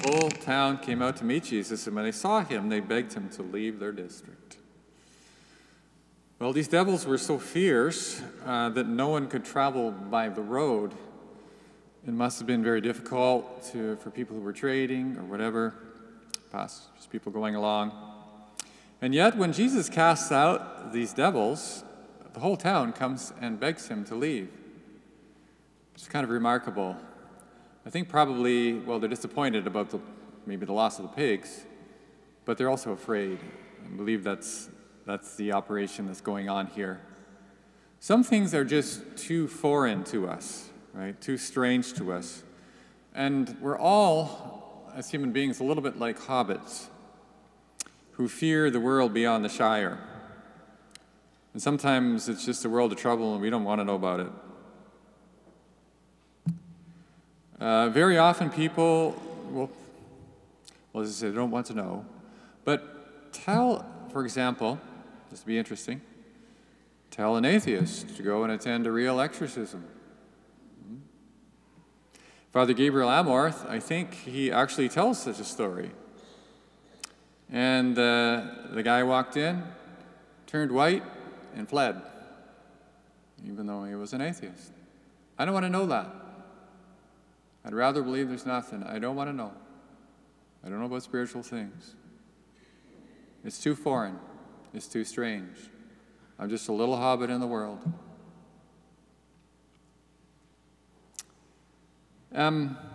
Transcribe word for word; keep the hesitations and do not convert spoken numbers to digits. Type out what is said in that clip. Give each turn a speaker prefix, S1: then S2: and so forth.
S1: whole town came out to meet Jesus, and when they saw him, they begged him to leave their district. Well, these devils were so fierce uh, that no one could travel by the road. It must have been very difficult to, for people who were trading or whatever, past just people going along. And yet, when Jesus casts out these devils, the whole town comes and begs him to leave. It's kind of remarkable. I think probably, well, they're disappointed about the, maybe the loss of the pigs, but they're also afraid. I believe that's, that's the operation that's going on here. Some things are just too foreign to us, right? Too strange to us. And we're all, as human beings, a little bit like hobbits who fear the world beyond the Shire. And sometimes it's just a world of trouble and we don't want to know about it. Uh, very often people, well, well, as I say, they don't want to know. But tell, for example, just to be interesting, tell an atheist to go and attend a real exorcism. Father Gabriel Amorth, I think he actually tells such a story. And uh, the guy walked in, turned white, and fled, even though he was an atheist. I don't want to know that. I'd rather believe there's nothing. I don't want to know. I don't know about spiritual things. It's too foreign. It's too strange. I'm just a little hobbit in the world. Um...